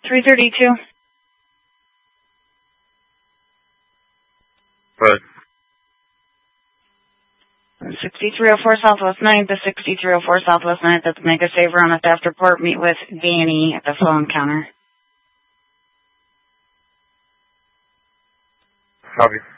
332. Right. 6304 Southwest 9th to 6304 Southwest 9th. That's Mega Saver on a theft report. Meet with Danny at the phone counter. Copy.